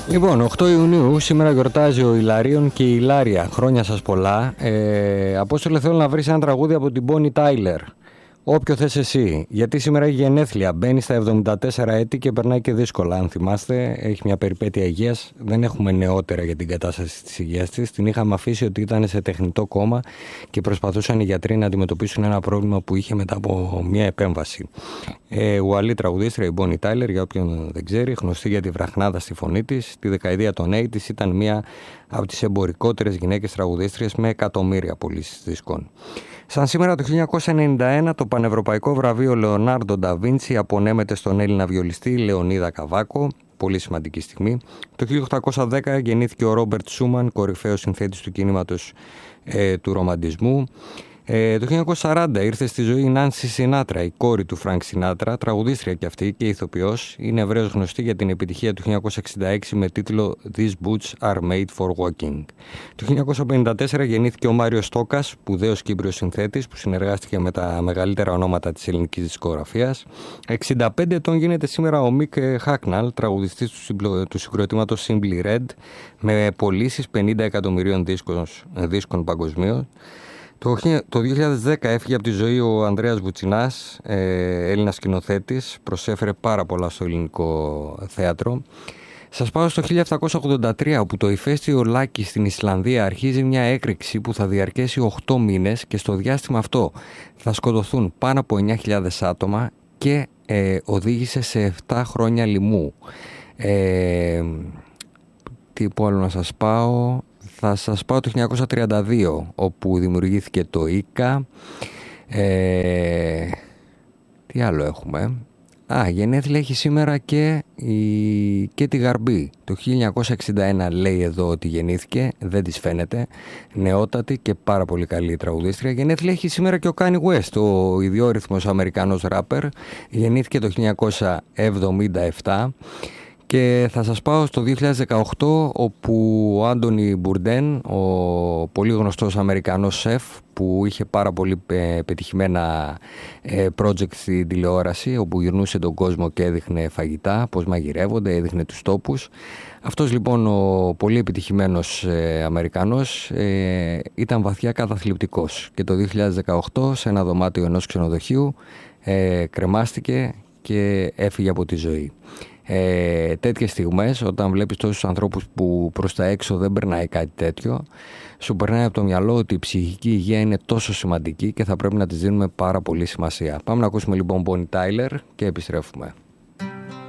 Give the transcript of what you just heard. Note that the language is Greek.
Λοιπόν, 8 Ιουνίου, σήμερα γιορτάζει ο Ιλαρίων και η Ιλάρια. Χρόνια σας πολλά. Απόστολε, θέλω να βρεις ένα τραγούδι από την Bonnie Tyler. Όποιο θες εσύ. Γιατί σήμερα έχει γενέθλια. Μπαίνει στα 74 έτη και περνάει και δύσκολα. Αν θυμάστε, έχει μια περιπέτεια υγείας. Δεν έχουμε νεότερα για την κατάσταση της υγείας της. Την είχαμε αφήσει ότι ήταν σε τεχνητό κόμμα και προσπαθούσαν οι γιατροί να αντιμετωπίσουν ένα πρόβλημα που είχε μετά από μια επέμβαση. Ουαλή τραγουδίστρια, η Bonnie Tyler, για όποιον δεν ξέρει, γνωστή για τη βραχνάδα στη φωνή της. Τη δεκαετία των 80's ήταν μια από τις εμπορικότερες γυναίκες τραγουδίστριες με εκατομμύρια πωλήσεις δίσκων. Σαν σήμερα το 1991 το πανευρωπαϊκό βραβείο Λεωνάρντο Νταβίντσι απονέμεται στον Έλληνα βιολιστή Λεωνίδα Καβάκο, πολύ σημαντική στιγμή. Το 1810 γεννήθηκε ο Ρόμπερτ Σούμαν, κορυφαίος συνθέτης του κινήματος του ρομαντισμού. Το 1940 ήρθε στη ζωή η Νάνση Σινάτρα, η κόρη του Φρανκ Σινάτρα, τραγουδίστρια και αυτή και ηθοποιός. Είναι ευρέως γνωστή για την επιτυχία του 1966 με τίτλο «These boots are made for walking». Το 1954 γεννήθηκε ο Μάριος Στόκας, σπουδαίος Κύπριος συνθέτης που συνεργάστηκε με τα μεγαλύτερα ονόματα της ελληνικής δισκογραφίας. 65 ετών γίνεται σήμερα ο Μικ Χάκναλ, τραγουδιστής του συγκροτήματος Simply Red, με πωλήσεις 50 εκατομμυρίων δίσκων παγκοσμίως. Το 2010 έφυγε από τη ζωή ο Ανδρέας Βουτσινάς, Έλληνας σκηνοθέτης, προσέφερε πάρα πολλά στο ελληνικό θέατρο. Σας πάω στο 1783, όπου το ηφαίστειο Λάκη στην Ισλανδία αρχίζει μια έκρηξη που θα διαρκέσει 8 μήνες και στο διάστημα αυτό θα σκοτωθούν πάνω από 9.000 άτομα και οδήγησε σε 7 χρόνια λιμού. Τι πω άλλο να σας πάω... Θα σας πάω το 1932, όπου δημιουργήθηκε το ΙΚΑ. Τι άλλο έχουμε? Γενέθλια έχει σήμερα και τη Γαρμπή. Το 1961 λέει εδώ ότι γεννήθηκε, δεν της φαίνεται. Νεότατη και πάρα πολύ καλή τραγουδίστρια. Γενέθλια έχει σήμερα και ο Kanye West, ο ιδιόρυθμος Αμερικανός ράπερ. Γεννήθηκε το 1977. Και θα σας πάω στο 2018, όπου ο Άντονι Μπουρντέν, ο πολύ γνωστός Αμερικανός σεφ που είχε πάρα πολύ πετυχημένα project στην τηλεόραση, όπου γυρνούσε τον κόσμο και έδειχνε φαγητά, πώς μαγειρεύονται, έδειχνε τους τόπους. Αυτός λοιπόν ο πολύ επιτυχημένος Αμερικανός ήταν βαθιά καταθλιπτικός και το 2018 σε ένα δωμάτιο ενός ξενοδοχείου κρεμάστηκε και έφυγε από τη ζωή. Τέτοιες στιγμές, όταν βλέπεις τόσους ανθρώπους που προς τα έξω δεν περνάει κάτι τέτοιο, σου περνάει από το μυαλό ότι η ψυχική υγεία είναι τόσο σημαντική και θα πρέπει να της δίνουμε πάρα πολύ σημασία. Πάμε να ακούσουμε λοιπόν Bonnie Tyler και επιστρέφουμε.